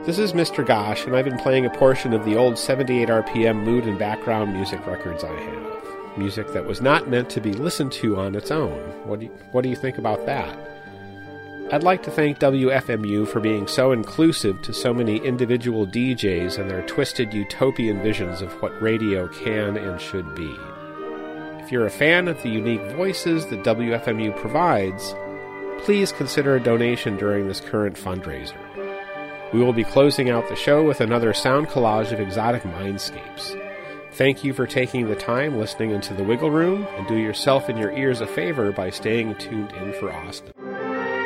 This is Mr. Gosh, and I've been playing a portion of the old 78 RPM mood and background music records I have. Music that was not meant to be listened to on its own. What do you think about that? I'd like to thank WFMU for being so inclusive to so many individual DJs and their twisted utopian visions of what radio can and should be. If you're a fan of the unique voices that WFMU provides, please consider a donation during this current fundraiser. We will be closing out the show with another sound collage of exotic mindscapes. Thank you for taking the time listening into the Wiggle Room, and do yourself and your ears a favor by staying tuned in for Austin.